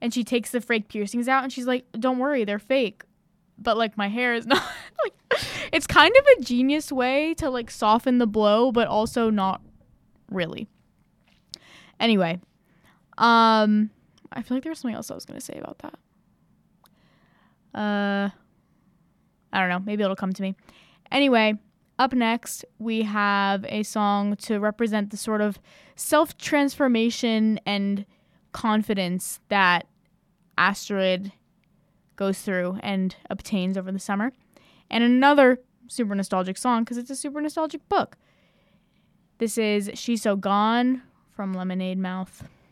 And she takes the fake piercings out and she's like, don't worry, they're fake. But like my hair is not like, it's kind of a genius way to like soften the blow, but also not really. Anyway, I feel like there was something else I was going to say about that. I don't know. Maybe it'll come to me. Anyway, up next, we have a song to represent the sort of self-transformation and confidence that Asteroid goes through and obtains over the summer. And another super nostalgic song, because it's a super nostalgic book. This is She's So Gone from Lemonade Mouth.